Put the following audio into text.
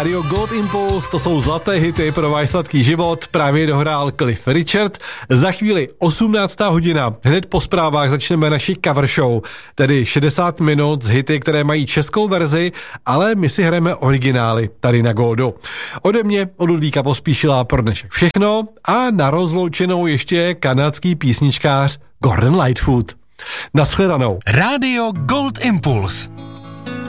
Rádio Gold Impulse, to jsou zlaté hity pro váš sladký život, právě dohrál Cliff Richard. Za chvíli 18. hodina, hned po zprávách začneme naši cover show, tedy 60 minut z hity, které mají českou verzi, ale my si hrajeme originály tady na Goldu. Ode mě, od Ludvíka Pospíšila pro dnešek všechno a na rozloučenou ještě kanadský písničkář Gordon Lightfoot. Nashledanou. Rádio Gold Impulse.